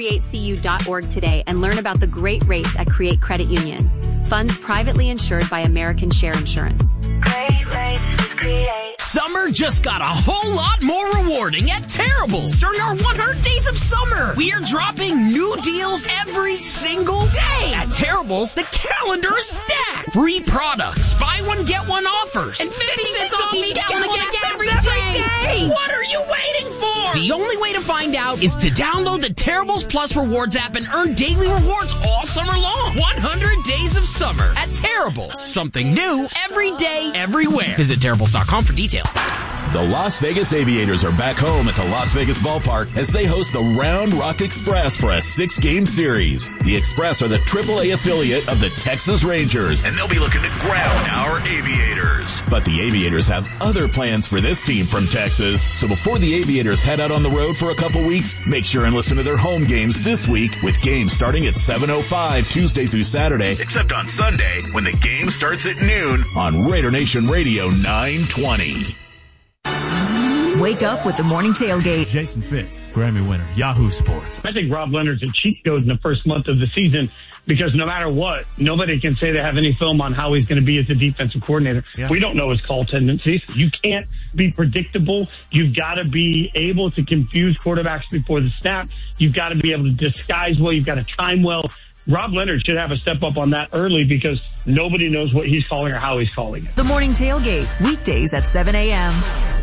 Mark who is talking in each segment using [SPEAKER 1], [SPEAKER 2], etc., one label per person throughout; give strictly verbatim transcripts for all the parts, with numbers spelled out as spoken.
[SPEAKER 1] create c u dot org today and learn about the great rates at Create Credit Union. Funds privately insured by American Share Insurance.
[SPEAKER 2] Great rates with Create.
[SPEAKER 3] Summer just got a whole lot more rewarding at Terrible's. During our one hundred days of summer, we are dropping new deals every single day. At Terrible's, the calendar is stacked. Free products, buy one, get one offers, and fifty cents off each gallon of gas every day. What are you waiting for? The only way to find out is to download the Terrible's Plus Rewards app and earn daily rewards all summer long. one hundred days of summer at Terrible's. Something new every day, everywhere. Visit Terrible's dot com for details.
[SPEAKER 4] The Las Vegas Aviators are back home at the Las Vegas Ballpark as they host the Round Rock Express for a six-game series. The Express are the triple A affiliate of the Texas Rangers, and they'll be looking to ground our Aviators. But the Aviators have other plans for this team from Texas, so before the Aviators head out on the road for a couple weeks, make sure and listen to their home games this week with games starting at seven oh five Tuesday through Saturday, except on Sunday when the game starts at noon on Raider Nation Radio nine twenty.
[SPEAKER 5] Wake up with the morning tailgate.
[SPEAKER 6] Jason Fitz, Grammy winner, Yahoo Sports.
[SPEAKER 7] I think Rob Leonard's a cheat code in the first month of the season because no matter what, nobody can say they have any film on how he's going to be as a defensive coordinator. Yeah. We don't know his call tendencies. You can't be predictable. You've got to be able to confuse quarterbacks before the snap. You've got to be able to disguise well. You've got to time well. Rob Leonard should have a step up on that early because nobody knows what he's calling or how he's calling it.
[SPEAKER 5] The morning tailgate, weekdays at seven a.m.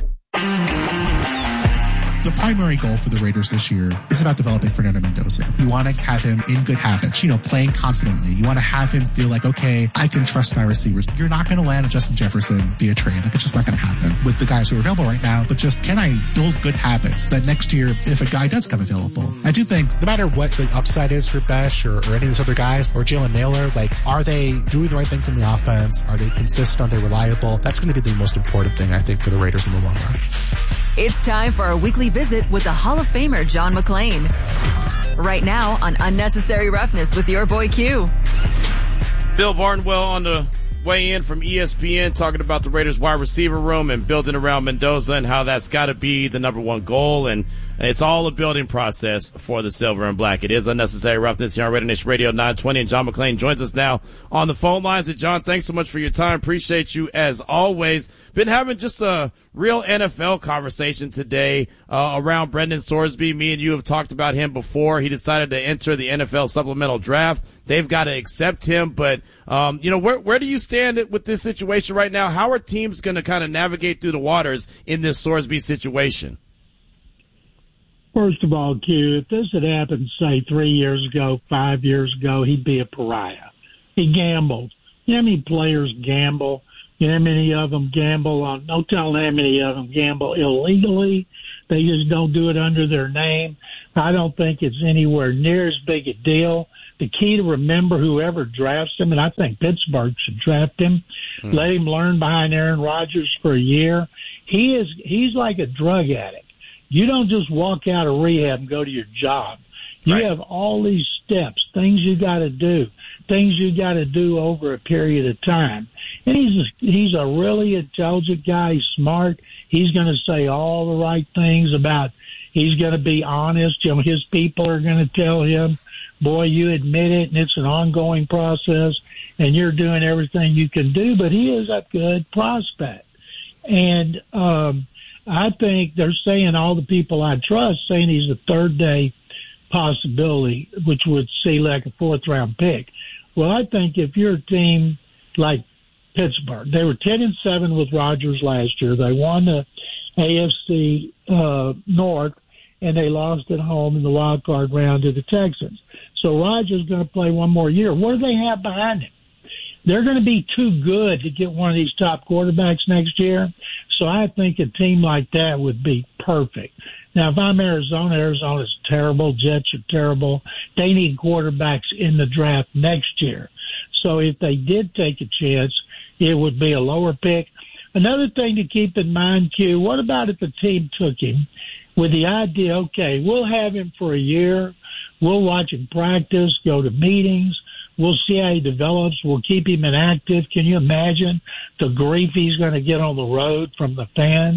[SPEAKER 8] The primary goal for the Raiders this year is about developing Fernando Mendoza. You want to have him in good habits, you know, playing confidently. You want to have him feel like, okay, I can trust my receivers. You're not going to land a Justin Jefferson via trade. Like, it's just not going to happen with the guys who are available right now. But just, can I build good habits that next year, if a guy does come available? I do think no matter what the upside is for Besh or, or any of these other guys or Jalen Naylor, like, are they doing the right things in the offense? Are they consistent? Are they reliable? That's going to be the most important thing, I think, for the Raiders in the long run.
[SPEAKER 5] It's time for our weekly visit with the Hall of Famer, John McClain. Right now on Unnecessary Roughness with your boy Q.
[SPEAKER 9] Bill Barnwell on the way in from E S P N talking about the Raiders wide receiver room and building around Mendoza and how that's got to be the number one goal. And it's all a building process for the Silver and Black. It is Unnecessary Roughness here on Raider Nation Radio nine twenty. And John McClain joins us now on the phone lines. And John, thanks so much for your time. Appreciate you as always. Been having just a real N F L conversation today uh, around Brendan Sorsby. Me and you have talked about him before. He decided to enter the N F L supplemental draft. They've got to accept him. But, um, you know, where where do you stand with this situation right now? How are teams going to kind of navigate through the waters in this Sorsby situation?
[SPEAKER 10] First of all, Q, if this had happened, say, three years ago, five years ago, he'd be a pariah. He gambled. You know how many players gamble? You know how many of them gamble on, no telling how many of them gamble illegally. They just don't do it under their name. I don't think it's anywhere near as big a deal. The key to remember, whoever drafts him, and I think Pittsburgh should draft him, mm. let him learn behind Aaron Rodgers for a year. He is, he's like a drug addict. You don't just walk out of rehab and go to your job. You right. have all these steps, things you got to do, things you got to do over a period of time. And he's a, he's a really intelligent guy. He's smart. He's going to say all the right things about. He's going to be honest. You know, his people are going to tell him, "Boy, you admit it, and it's an ongoing process, and you're doing everything you can do." But he is a good prospect, and um, I think they're saying, all the people I trust saying he's a third day possibility, which would see like a fourth round pick. Well, I think if you're a team like Pittsburgh, they were ten and seven with Rodgers last year. They won the A F C uh, North, and they lost at home in the wild card round to the Texans. So Rodgers is going to play one more year. What do they have behind him? They're going to be too good to get one of these top quarterbacks next year. So I think a team like that would be perfect. Now, if I'm Arizona, Arizona's terrible. Jets are terrible. They need quarterbacks in the draft next year. So if they did take a chance, it would be a lower pick. Another thing to keep in mind, Q, what about if the team took him with the idea, okay, we'll have him for a year. We'll watch him practice, go to meetings. We'll see how he develops. We'll keep him inactive. Can you imagine the grief he's going to get on the road from the fans?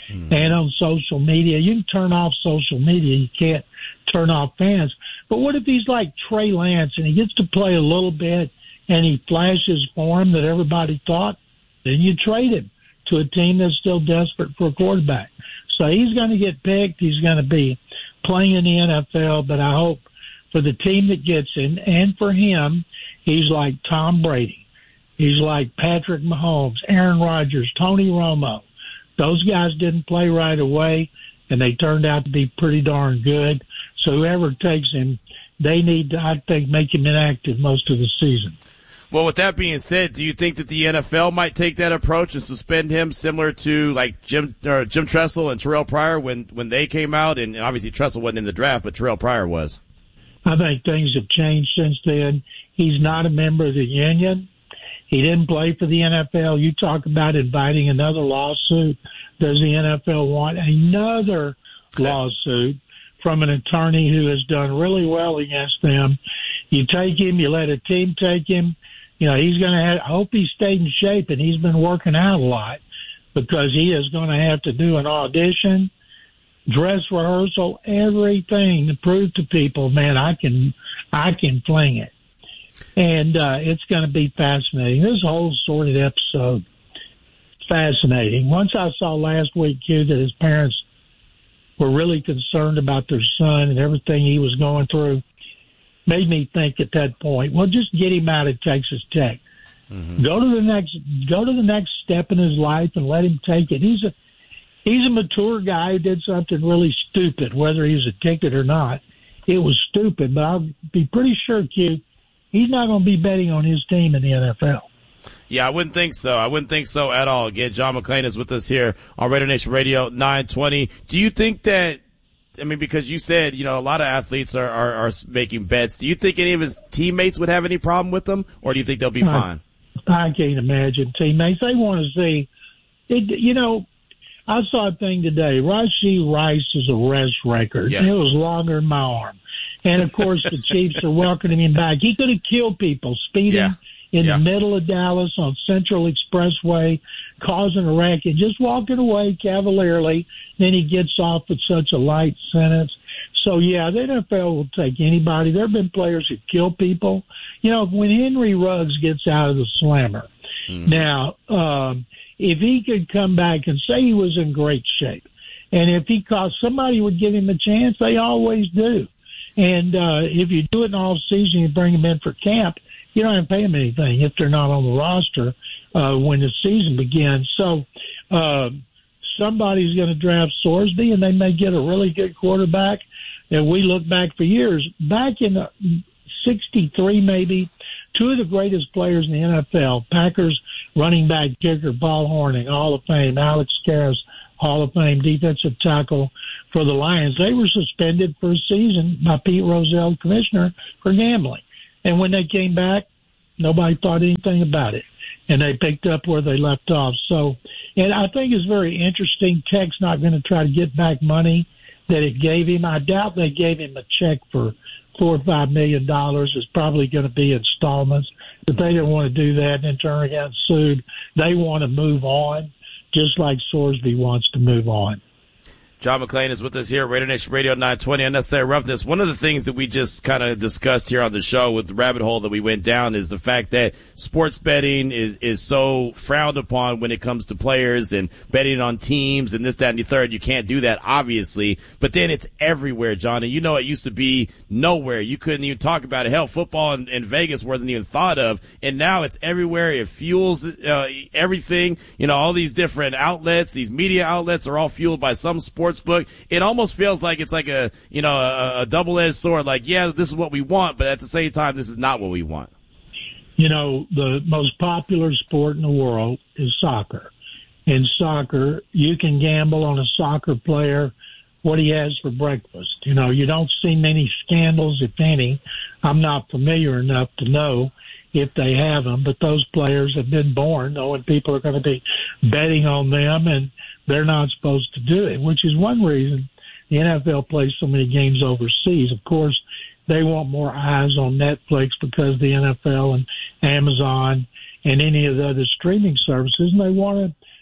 [SPEAKER 10] mm. and on social media. You can turn off social media. You can't turn off fans. But what if he's like Trey Lance and he gets to play a little bit and he flashes form that everybody thought? Then you trade him to a team that's still desperate for a quarterback. So he's going to get picked. He's going to be playing in the N F L, but I hope for the team that gets him and for him, he's like Tom Brady. He's like Patrick Mahomes, Aaron Rodgers, Tony Romo. Those guys didn't play right away, and they turned out to be pretty darn good. So whoever takes him, they need to, I think, make him inactive most of the season.
[SPEAKER 9] Well, with that being said, do you think that the N F L might take that approach and suspend him similar to like Jim or Jim Tressel and Terrell Pryor when, when they came out? And obviously Tressel wasn't in the draft, but Terrell Pryor was.
[SPEAKER 10] I think things have changed since then. He's not a member of the union. He didn't play for the N F L. You talk about inviting another lawsuit. Does the N F L want another lawsuit from an attorney who has done really well against them? You take him, you let a team take him. You know, he's going to have, I hope he stayed in shape, and he's been working out a lot because he is going to have to do an audition, dress rehearsal, everything to prove to people, man, I can, I can fling it. And uh, it's going to be fascinating. This whole sordid episode, fascinating. Once I saw last week, Q, that his parents were really concerned about their son and everything he was going through, made me think at that point, well, just get him out of Texas Tech. Mm-hmm. Go to the next, go to the next step in his life and let him take it. He's a, he's a mature guy who did something really stupid, whether he's a ticket or not. It was stupid, but I'll be pretty sure, Q, he's not going to be betting on his team in the N F L.
[SPEAKER 9] Yeah, I wouldn't think so. I wouldn't think so at all. Again, John McClain is with us here on Raider Nation Radio nine twenty. Do you think that, I mean, because you said, you know, a lot of athletes are, are, are making bets. Do you think any of his teammates would have any problem with them, or do you think they'll be fine?
[SPEAKER 10] I, I can't imagine teammates. They want to see, it, you know, I saw a thing today. Rashee Rice's arrest record, yeah. It was longer than my arm. And, of course, the Chiefs are welcoming him back. He could have killed people speeding yeah. in yeah. the middle of Dallas on Central Expressway, causing a wreck, and just walking away cavalierly. Then he gets off with such a light sentence. So, yeah, the N F L will take anybody. There have been players who kill people. You know, when Henry Ruggs gets out of the slammer, mm. now, um, if he could come back and say he was in great shape, and if he caught somebody would give him a chance, they always do. And uh, if you do it in all season, you bring them in for camp, you don't have to pay them anything if they're not on the roster uh, when the season begins. So uh, somebody's going to draft Sorsby, and they may get a really good quarterback. And we look back for years. Back in sixty-three maybe, two of the greatest players in the N F L, Packers running back kicker Paul Hornung, Hall of Fame, Alex Karras, Hall of Fame defensive tackle for the Lions. They were suspended for a season by Pete Rozelle, commissioner, for gambling. And when they came back, nobody thought anything about it. And they picked up where they left off. So, and I think it's very interesting. Tech's not going to try to get back money that it gave him. I doubt they gave him a check for four or five million dollars. It's probably going to be installments. But they didn't want to do that and then turn around and sued. They want to move on, just like Sorsby wants to move on.
[SPEAKER 9] John McClain is with us here at Raider Nation Radio nine twenty. Unnecessary Roughness. One of the things that we just kind of discussed here on the show with the rabbit hole that we went down is the fact that sports betting is, is so frowned upon when it comes to players and betting on teams and this, that, and the third. You can't do that, obviously. But then it's everywhere, John. And you know it used to be nowhere. You couldn't even talk about it. Hell, football in, in Vegas wasn't even thought of. And now it's everywhere. It fuels uh, everything. You know, all these different outlets, these media outlets are all fueled by some sport book. It almost feels like it's like a, you know, a, a double-edged sword. Like, yeah, this is what we want, but at the same time, this is not what we want.
[SPEAKER 10] You know, the most popular sport in the world is soccer. In soccer, you can gamble on a soccer player what he has for breakfast. You know, you don't see many scandals, if any. I'm not familiar enough to know if they have them, but those players have been born knowing people are going to be betting on them, and they're not supposed to do it, which is one reason the N F L plays so many games overseas. Of course, they want more eyes on Netflix because the N F L and Amazon and any of the other streaming services, and they want to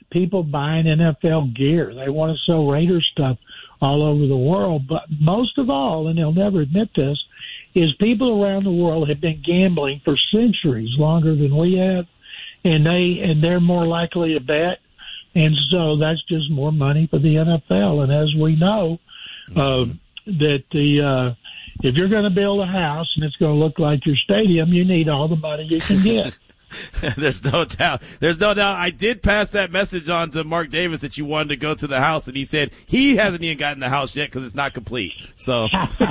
[SPEAKER 10] people buying N F L gear. They want to sell Raiders stuff all over the world. But most of all, and they'll never admit this, is people around the world have been gambling for centuries, longer than we have, and they and they're more likely to bet, and so that's just more money for the N F L. And as we know, uh, that the uh, if you're going to build a house and it's going to look like your stadium, you need all the money you can get.
[SPEAKER 9] There's no doubt. There's no doubt. I did pass that message on to Mark Davis that you wanted to go to the house, and he said he hasn't even gotten the house yet because it's not complete. So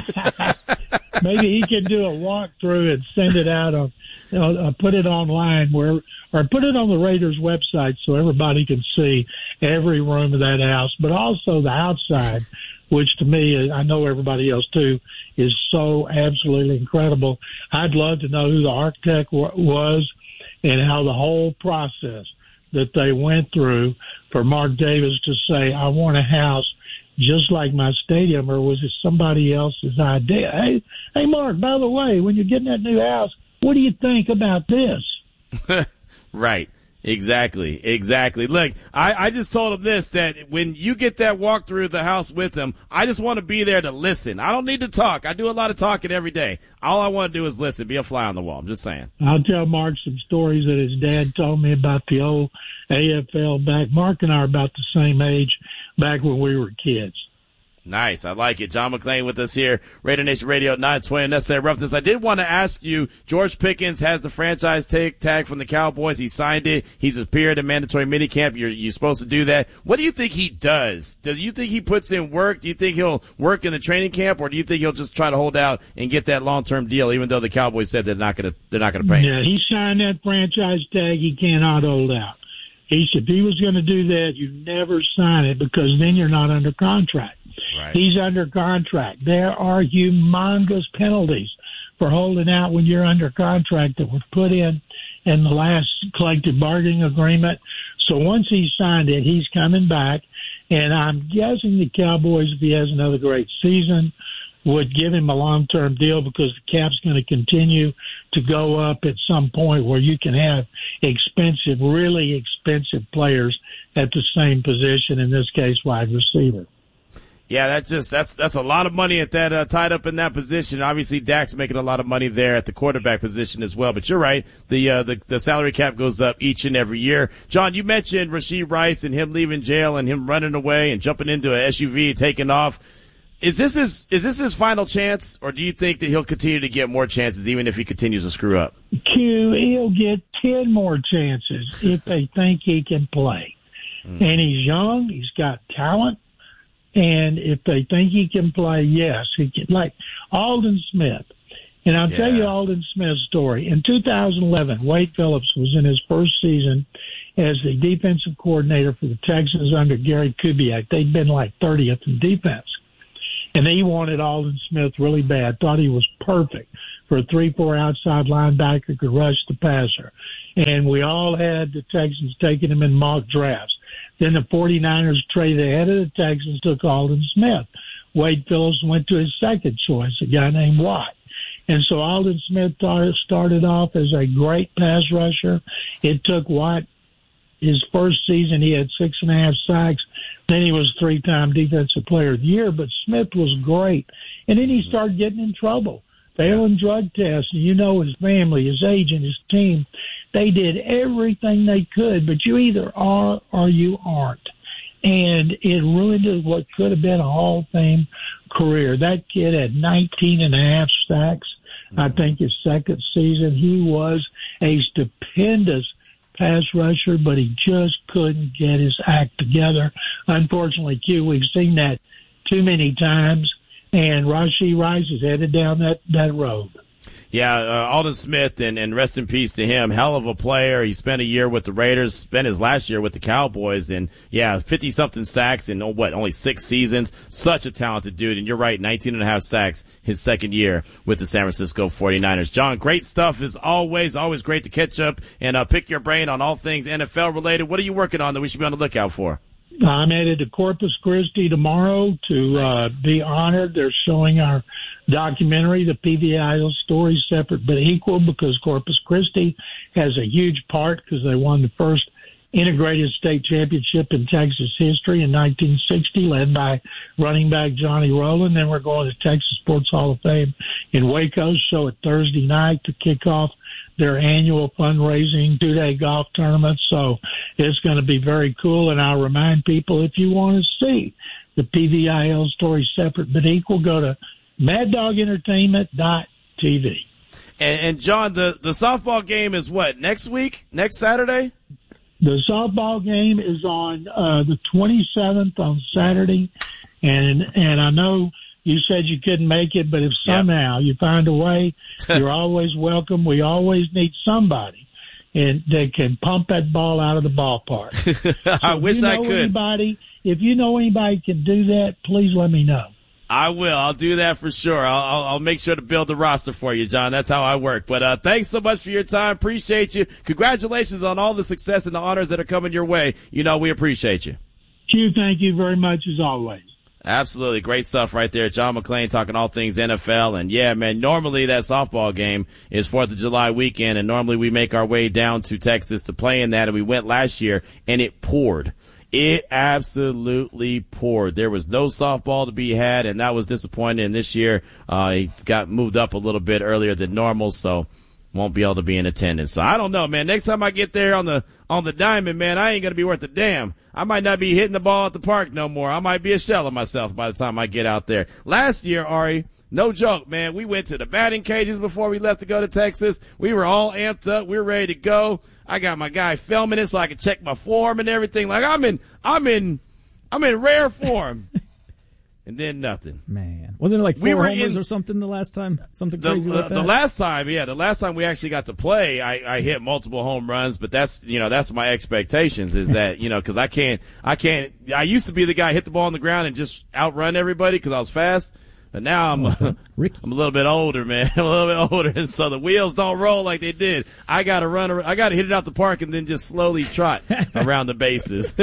[SPEAKER 10] maybe he can do a walkthrough and send it out on, you know, uh, put it online where, or put it on the Raiders website so everybody can see every room of that house, but also the outside, which to me, I know everybody else too, is so absolutely incredible. I'd love to know who the architect w- was. And how the whole process that they went through for Mark Davis to say, I want a house just like my stadium, or was it somebody else's idea? Hey, hey, Mark, by the way, when you're getting that new house, what do you think about this?
[SPEAKER 9] Right. Exactly. Exactly. Look, I, I just told him this, that when you get that walk through the house with him, I just want to be there to listen. I don't need to talk. I do a lot of talking every day. All I want to do is listen, be a fly on the wall. I'm just saying.
[SPEAKER 10] I'll tell Mark some stories that his dad told me about the old A F L back. Mark and I are about the same age back when we were kids.
[SPEAKER 9] Nice. I like it. John McClain with us here, Raider Nation Radio nine twenty, Necessary Roughness. I did want to ask you, George Pickens has the franchise tag, tag from the Cowboys. He signed it. He's appeared in mandatory minicamp. You're, you're supposed to do that. What do you think he does? Do you think he puts in work? Do you think he'll work in the training camp, or do you think he'll just try to hold out and get that long-term deal, even though the Cowboys said they're not going to, they're not going to pay him?
[SPEAKER 10] Yeah, he signed that franchise tag. He cannot hold out. He said, if he was going to do that, you never sign it because then you're not under contract. Right. He's under contract. There are humongous penalties for holding out when you're under contract that were put in in the last collective bargaining agreement. So once he signed it, he's coming back. And I'm guessing the Cowboys, if he has another great season, would give him a long-term deal because the cap's going to continue to go up at some point where you can have expensive, really expensive players at the same position, in this case, wide receiver.
[SPEAKER 9] Yeah, that's just that's that's a lot of money at that uh, tied up in that position. Obviously, Dak's making a lot of money there at the quarterback position as well. But you're right, the uh, the the salary cap goes up each and every year. John, you mentioned Rashee Rice and him leaving jail and him running away and jumping into an S U V, taking off. Is this his is this his final chance, or do you think that he'll continue to get more chances even if he continues to screw up?
[SPEAKER 10] Q, he'll get ten more chances if they think he can play, mm. and he's young, he's got talent. And if they think he can play, yes, he can. Like Aldon Smith. And I'll yeah. tell you Aldon Smith's story. In two thousand eleven, Wade Phillips was in his first season as the defensive coordinator for the Texans under Gary Kubiak. They'd been like thirtieth in defense. And he wanted Aldon Smith really bad, thought he was perfect for a three four outside linebacker, could rush the passer. And we all had the Texans taking him in mock drafts. Then the 49ers traded ahead of the Texans, took Aldon Smith. Wade Phillips went to his second choice, a guy named Watt. And so Aldon Smith started off as a great pass rusher. It took Watt, his first season, he had six and a half sacks. Then he was three-time Defensive Player of the Year, but Smith was great. And then he started getting in trouble, failing drug tests. And you know his family, his agent, his team, they did everything they could, but you either are or you aren't. And it ruined what could have been a Hall of Fame career. That kid had nineteen and a half sacks, mm-hmm. I think, his second season. He was a stupendous pass rusher, but he just couldn't get his act together. Unfortunately, Q, we've seen that too many times, and Rashee Rice is headed down that, that road.
[SPEAKER 9] Yeah, uh, Aldon Smith, and, and rest in peace to him. Hell of a player. He spent a year with the Raiders, spent his last year with the Cowboys, and, yeah, fifty-something sacks in, oh, what, only six seasons. Such a talented dude, and you're right, nineteen and a half sacks his second year with the San Francisco forty-niners. John, great stuff as always. Always great to catch up and uh, pick your brain on all things N F L-related. What are you working on that we should be on the lookout for?
[SPEAKER 10] I'm headed to Corpus Christi tomorrow to nice. uh, be honored. They're showing our documentary, the P V Idol story, separate but equal, because Corpus Christi has a huge part because they won the first integrated state championship in Texas history in nineteen sixty, led by running back Johnny Rowland. Then we're going to Texas Sports Hall of Fame in Waco, show it Thursday night to kick off their annual fundraising two-day golf tournament. So it's going to be very cool. And I'll remind people, if you want to see the P V I L story separate but equal, go to mad dog entertainment dot t v.
[SPEAKER 9] And, and John, the, the softball game is what, next week? Next Saturday?
[SPEAKER 10] The softball game is on uh, the twenty-seventh on Saturday. And and I know you said you couldn't make it, but if somehow yep. you find a way, you're always welcome. We always need somebody and that can pump that ball out of the ballpark. So
[SPEAKER 9] I wish I could.
[SPEAKER 10] Anybody, if you know anybody can do that, please let me know.
[SPEAKER 9] I will. I'll do that for sure. I'll, I'll, I'll make sure to build the roster for you, John. That's how I work. But uh, thanks so much for your time. Appreciate you. Congratulations on all the success and the honors that are coming your way. You know, we appreciate you.
[SPEAKER 10] Q, thank you very much as always.
[SPEAKER 9] Absolutely. Great stuff right there. John McClain talking all things N F L. And, yeah, man, normally that softball game is fourth of July weekend, and normally we make our way down to Texas to play in that, and we went last year, and it poured. It absolutely poured. There was no softball to be had, and that was disappointing. And this year, uh, he got moved up a little bit earlier than normal, so won't be able to be in attendance. So I don't know, man. Next time I get there on the on the diamond, man, I ain't gonna be worth a damn. I might not be hitting the ball at the park no more. I might be a shell of myself by the time I get out there. Last year, Ari, no joke, man, we went to the batting cages before we left to go to Texas. We were all amped up. We were ready to go. I got my guy filming it so I can check my form and everything. Like I'm in, I'm in, I'm in rare form. And then nothing.
[SPEAKER 11] Man, wasn't it like four
[SPEAKER 9] we were
[SPEAKER 11] homers
[SPEAKER 9] in,
[SPEAKER 11] or something the last time? Something
[SPEAKER 9] the,
[SPEAKER 11] crazy
[SPEAKER 9] the,
[SPEAKER 11] like that.
[SPEAKER 9] The last time, yeah, the last time we actually got to play, I, I hit multiple home runs. But that's, you know, that's my expectations is that, you know, because I can't, I can't. I used to be the guy hit the ball on the ground and just outrun everybody because I was fast. But now I'm, I'm a little bit older, man. I'm a little bit older, and so the wheels don't roll like they did. I got to run. I got to hit it out the park and then just slowly trot around the bases.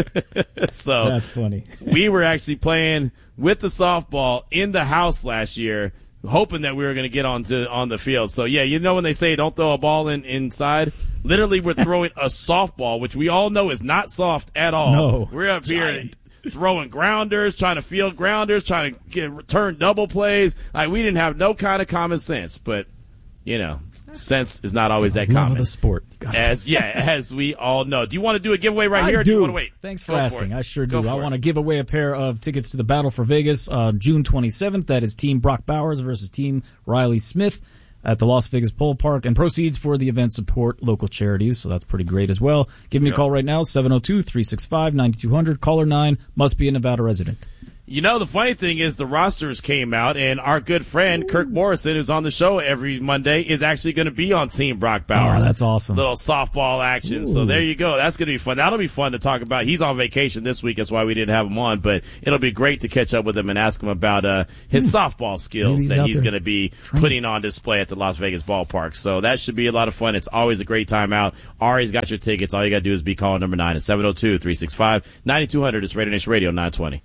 [SPEAKER 9] So
[SPEAKER 11] that's funny.
[SPEAKER 9] We were actually playing with the softball in the house last year, hoping that we were going to get onto on the field. So yeah, you know when they say don't throw a ball in inside, literally we're throwing a softball, which we all know is not soft at all.
[SPEAKER 11] No,
[SPEAKER 9] we're up here throwing grounders, trying to field grounders, trying to get return double plays. Like we didn't have no kind of common sense, but you know, sense is not always that
[SPEAKER 11] Love
[SPEAKER 9] common.
[SPEAKER 11] Of the sport,
[SPEAKER 9] as yeah, as we all know. Do you want to do a giveaway right
[SPEAKER 11] I
[SPEAKER 9] here? Or
[SPEAKER 11] do.
[SPEAKER 9] do you want to wait?
[SPEAKER 11] Thanks for
[SPEAKER 9] Go
[SPEAKER 11] asking.
[SPEAKER 9] For
[SPEAKER 11] I sure
[SPEAKER 9] Go
[SPEAKER 11] do. I
[SPEAKER 9] it.
[SPEAKER 11] want to give away a pair of tickets to the Battle for Vegas, uh, June twenty-seventh. That is Team Brock Bowers versus Team Riley Smith at the Las Vegas Polo Park, and proceeds for the event support local charities, so that's pretty great as well. Give me yep. a call right now, seven oh two, three six five, nine two hundred. Caller nine, must be a Nevada resident.
[SPEAKER 9] You know, the funny thing is the rosters came out, and our good friend Kirk Morrison, who's on the show every Monday, is actually going to be on Team Brock Bowers.
[SPEAKER 11] Oh, that's awesome.
[SPEAKER 9] Little softball action. Ooh. So there you go. That's going to be fun. That'll be fun to talk about. He's on vacation this week. That's why we didn't have him on, but it'll be great to catch up with him and ask him about uh, his Ooh. softball skills he's that he's going to be training. putting on display at the Las Vegas ballpark. So that should be a lot of fun. It's always a great time out. Ari's got your tickets. All you got to do is be calling number nine at seven oh two, three six five, nine two hundred. It's Raider Nation Radio nine twenty.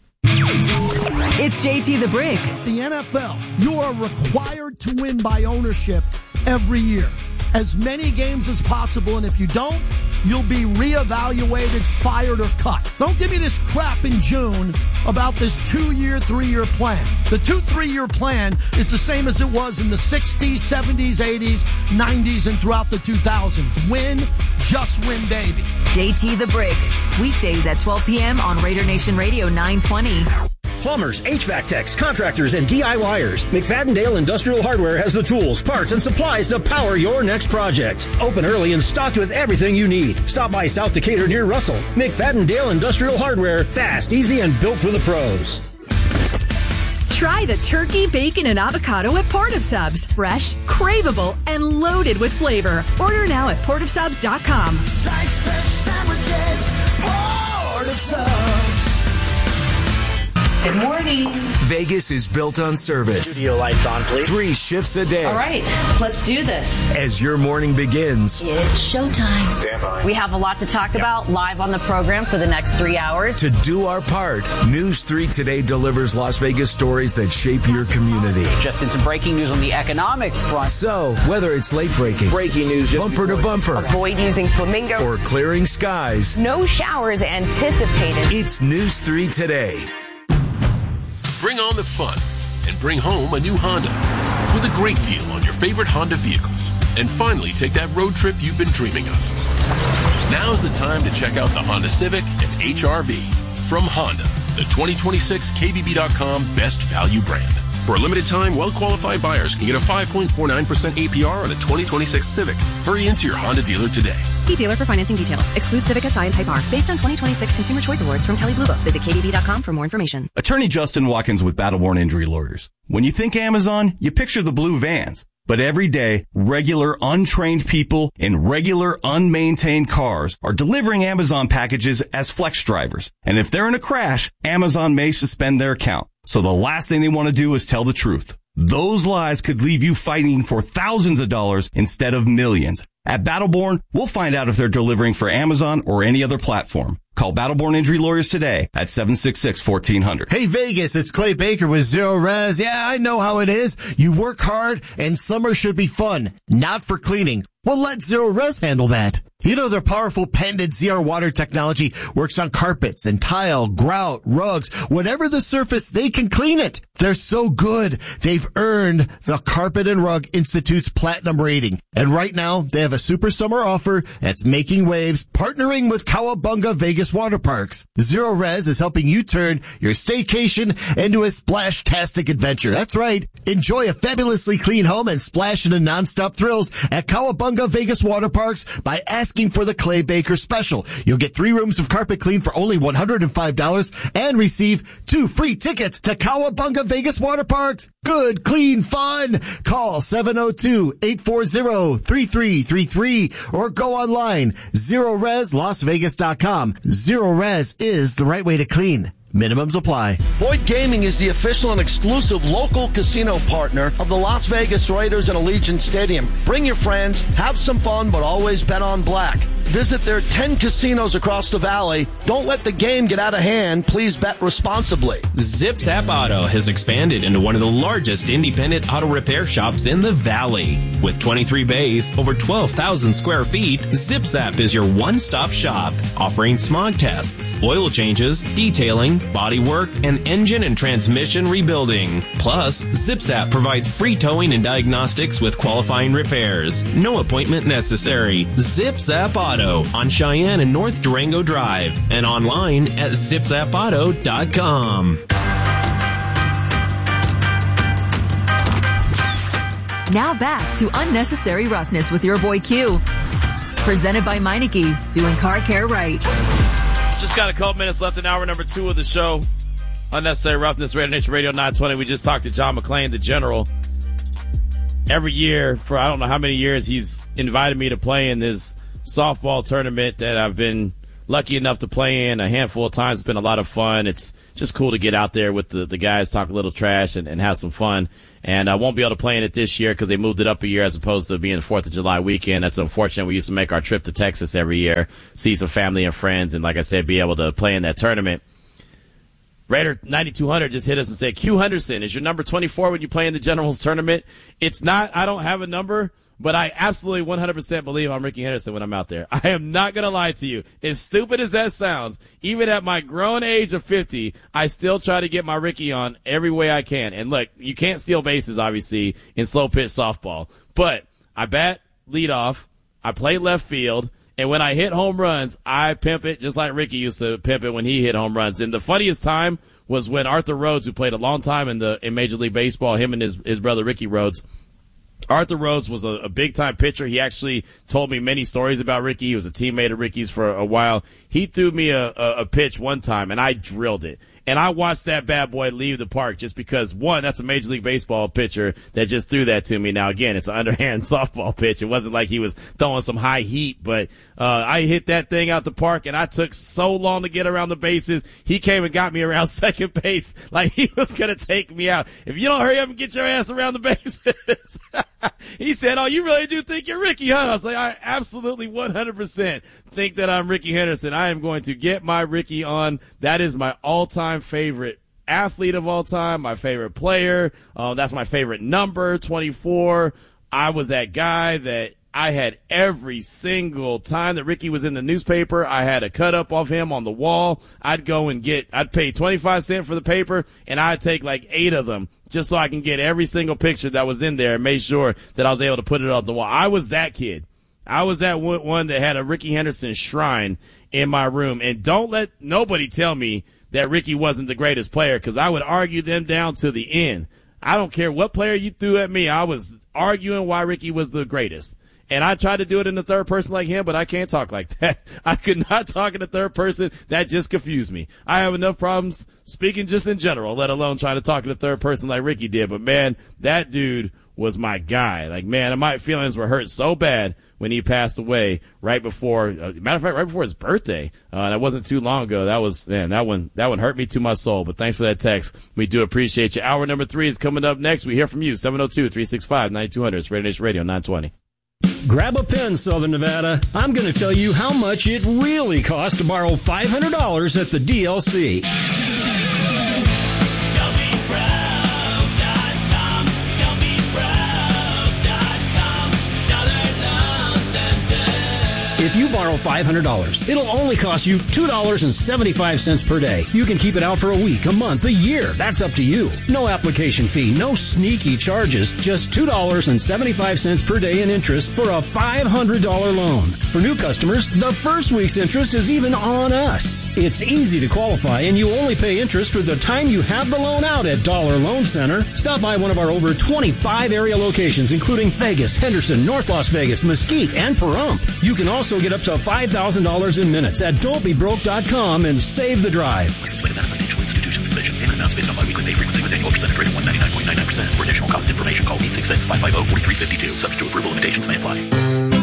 [SPEAKER 5] It's J T the Brick.
[SPEAKER 12] The N F L, you are required to win by ownership every year. As many games as possible, and if you don't, you'll be reevaluated, fired, or cut. Don't give me this crap in June about this two-year, three-year plan. The two, three-year plan is the same as it was in the sixties, seventies, eighties, nineties, and throughout the two thousands. Win, just win, baby.
[SPEAKER 5] J T the Brick, weekdays at twelve p.m. on Raider Nation Radio nine twenty.
[SPEAKER 13] Plumbers, H V A C techs, contractors, and DIYers. McFadden-Dale Industrial Hardware has the tools, parts, and supplies to power your next project. Open early and stocked with everything you need. Stop by South Decatur near Russell. McFadden-Dale Industrial Hardware. Fast, easy, and built for the pros.
[SPEAKER 14] Try the turkey, bacon, and avocado at Port of Subs. Fresh, craveable, and loaded with flavor. Order now at port of subs dot com.
[SPEAKER 15] Slice fresh sandwiches, Port of Subs. Good morning.
[SPEAKER 16] Vegas is built on service.
[SPEAKER 17] Studio lights on, please.
[SPEAKER 16] Three shifts a day.
[SPEAKER 15] All right, let's do this.
[SPEAKER 16] As your morning begins,
[SPEAKER 15] It's showtime.
[SPEAKER 17] Stand by.
[SPEAKER 15] We have a lot to talk about live on the program for the next three hours.
[SPEAKER 16] to do our part, News three Today delivers Las Vegas stories that shape your community.
[SPEAKER 18] Just in some breaking news on the economic front.
[SPEAKER 16] So, whether it's late breaking,
[SPEAKER 17] Breaking news. just
[SPEAKER 16] bumper to
[SPEAKER 17] before-
[SPEAKER 16] bumper,
[SPEAKER 19] Avoid using flamingo.
[SPEAKER 16] or clearing skies,
[SPEAKER 19] No showers anticipated.
[SPEAKER 16] it's News three Today.
[SPEAKER 20] Bring on the fun and bring home a new Honda with a great deal on your favorite Honda vehicles. And finally take that road trip you've been dreaming of. Now's the time to check out the Honda Civic and H R V from Honda, the twenty twenty-six K B B dot com best value brand. For a limited time, well-qualified buyers can get a five point four nine percent A P R on a twenty twenty-six Civic. Hurry into your Honda dealer today.
[SPEAKER 21] See dealer for financing details. Exclude Civic S I and Type R. Based on twenty twenty-six Consumer Choice Awards from Kelley Blue Book. Visit K B B dot com for more information.
[SPEAKER 22] Attorney Justin Watkins with Battleborn Injury Lawyers. When you think Amazon, you picture the blue vans. But every day, regular, untrained people in regular, unmaintained cars are delivering Amazon packages as flex drivers. And if they're in a crash, Amazon may suspend their account. So the last thing they want to do is tell the truth. Those lies could leave you fighting for thousands of dollars instead of millions. At Battleborn, we'll find out if they're delivering for Amazon or any other platform. Call Battleborn Injury Lawyers today at seven six six, one four zero zero.
[SPEAKER 23] Hey Vegas, it's Clay Baker with Zero Res. Yeah, I know how it is. You work hard and summer should be fun, not for cleaning. Well, let Zero Res handle that. You know, their powerful pendant Z R water technology works on carpets and tile, grout, rugs, whatever the surface, they can clean it. They're so good. They've earned the Carpet and Rug Institute's platinum rating. And right now, they have a super summer offer that's making waves, partnering with Cowabunga Vegas Water Parks. Zero Res is helping you turn your staycation into a splash-tastic adventure. That's right. Enjoy a fabulously clean home and splash into nonstop thrills at Cowabunga Vegas Water Parks by asking for the Clay Baker special. You'll get three rooms of carpet clean for only one hundred five dollars and receive two free tickets to Cowabunga Vegas Water Parks. Good, clean fun. Call seven oh two, eight four zero, three three three three or go online zero res las vegas dot com. Zero Res is the right way to clean. Minimums apply.
[SPEAKER 12] Boyd Gaming is the official and exclusive local casino partner of the Las Vegas Raiders at Allegiant Stadium. Bring your friends, have some fun, but always bet on black. Visit their ten casinos across the valley. Don't let the game get out of hand. Please bet responsibly.
[SPEAKER 24] Zip Zap Auto has expanded into one of the largest independent auto repair shops in the valley. With twenty-three bays, over twelve thousand square feet, Zip Zap is your one-stop shop, offering smog tests, oil changes, detailing, body work, and engine and transmission rebuilding. Plus, Zip Zap provides free towing and diagnostics with qualifying repairs. No appointment necessary. Zip Zap Auto on Cheyenne and North Durango Drive and online at zip zap auto dot com.
[SPEAKER 5] Now back to Unnecessary Roughness with your boy Q. Presented by Meineke, doing car care right.
[SPEAKER 9] Just got a couple minutes left in hour number two of the show. Unnecessary Roughness, Raider Nation Radio nine twenty. We just talked to John McClain, the general. Every year, for I don't know how many years, he's invited me to play in this softball tournament that I've been lucky enough to play in a handful of times. It's been a lot of fun. It's just cool to get out there with the, the guys, talk a little trash, and, and have some fun. And I won't be able to play in it this year because they moved it up a year as opposed to being the fourth of July weekend. That's unfortunate. We used to make our trip to Texas every year, see some family and friends, and like I said, be able to play in that tournament. Raider ninety-two hundred just hit us and said, Q Henderson, is your number twenty-four when you play in the Generals tournament? It's not. I don't have a number. But I absolutely one hundred percent believe I'm Ricky Henderson when I'm out there. I am not going to lie to you. As stupid as that sounds, even at my grown age of fifty, I still try to get my Ricky on every way I can. And look, you can't steal bases, obviously, in slow pitch softball. But I bat leadoff, I play left field, and when I hit home runs, I pimp it just like Ricky used to pimp it when he hit home runs. And the funniest time was when Arthur Rhodes, who played a long time in the in Major League Baseball, him and his, his brother Ricky Rhodes, Arthur Rhodes was a, a big-time pitcher. He actually told me many stories about Ricky. He was a teammate of Ricky's for a while. He threw me a, a, a pitch one time, and I drilled it. And I watched that bad boy leave the park just because, one, that's a Major League Baseball pitcher that just threw that to me. Now, again, it's an underhand softball pitch. It wasn't like he was throwing some high heat, but uh I hit that thing out the park, and I took so long to get around the bases. He came and got me around second base like he was going to take me out. If you don't hurry up and get your ass around the bases. He said, oh, you really do think you're Ricky, huh? I was like, I absolutely one hundred percent think that I'm Ricky Henderson. I am going to get my Ricky on. That is my all-time favorite athlete of all time, my favorite player. Uh, that's my favorite number, twenty-four. I was that guy that I had every single time that Ricky was in the newspaper. I had a cut up of him on the wall. I'd go and get, I'd pay twenty-five cents for the paper, and I'd take like eight of them just so I can get every single picture that was in there and make sure that I was able to put it on the wall. I was that kid. I was that one that had a Ricky Henderson shrine in my room. And don't let nobody tell me that Ricky wasn't the greatest player, because I would argue them down to the end. I don't care what player you threw at me. I was arguing why Ricky was the greatest. And I tried to do it in the third person like him, but I can't talk like that. I could not talk in the third person. That just confused me. I have enough problems speaking just in general, let alone trying to talk in the third person like Ricky did. But, man, that dude was my guy. Like, man, my feelings were hurt so bad when he passed away right before, uh, matter of fact, right before his birthday. Uh, that wasn't too long ago. That was, man, that one, that one hurt me to my soul. But thanks for that text. We do appreciate you. Hour number three is coming up next. We hear from you, seven oh two, three six five, nine two hundred. It's Radio Nation Radio nine twenty.
[SPEAKER 13] Grab a pen, Southern Nevada. I'm going to tell you how much it really costs to borrow five hundred dollars at the D L C. If you borrow five hundred dollars, it'll only cost you two dollars and seventy-five cents per day. You can keep it out for a week, a month, a year. That's up to you. No application fee, no sneaky charges, just two dollars and seventy-five cents per day in interest for a five hundred dollars loan. For new customers, the first week's interest is even on us. It's easy to qualify, and you only pay interest for the time you have the loan out at Dollar Loan Center. Stop by one of our over twenty-five area locations, including Vegas, Henderson, North Las Vegas, Mesquite, and Pahrump. You can also get up to five thousand dollars in minutes at don't be broke dot com and save the drive.
[SPEAKER 1] License by Nevada Financial Institutions Division. Payment amounts based on biweekly pay frequency with annual percentage rate of one hundred ninety-nine point nine nine percent. For additional cost information, call eight six six, five five zero, four three five two. Subject to approval, limitations may apply.